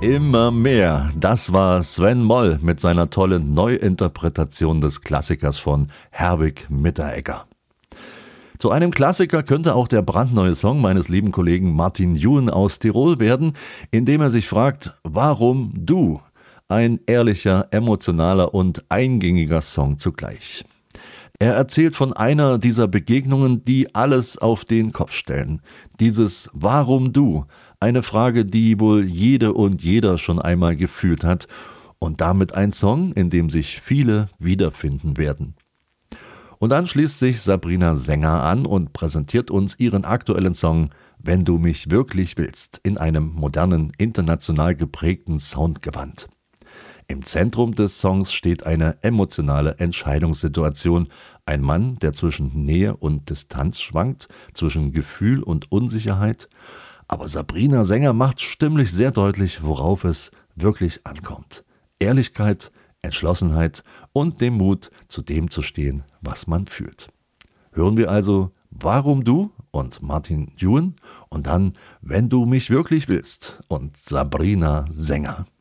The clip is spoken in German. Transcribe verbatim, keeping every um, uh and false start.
Immer mehr. Das war Sven Moll mit seiner tollen Neuinterpretation des Klassikers von Herbig Mitteregger. Zu einem Klassiker könnte auch der brandneue Song meines lieben Kollegen Martin Juhn aus Tirol werden, indem er sich fragt, warum du? Ein ehrlicher, emotionaler und eingängiger Song zugleich. Er erzählt von einer dieser Begegnungen, die alles auf den Kopf stellen. Dieses Warum du? Eine Frage, die wohl jede und jeder schon einmal gefühlt hat. Und damit ein Song, in dem sich viele wiederfinden werden. Und dann schließt sich Sabrina Sänger an und präsentiert uns ihren aktuellen Song Wenn du mich wirklich willst, in einem modernen, international geprägten Soundgewand. Im Zentrum des Songs steht eine emotionale Entscheidungssituation. Ein Mann, der zwischen Nähe und Distanz schwankt, zwischen Gefühl und Unsicherheit. Aber Sabrina Sänger macht stimmlich sehr deutlich, worauf es wirklich ankommt. Ehrlichkeit, Entschlossenheit und dem Mut, zu dem zu stehen, was man fühlt. Hören wir also Warum du und Martin Juhn und dann Wenn du mich wirklich willst und Sabrina Sänger.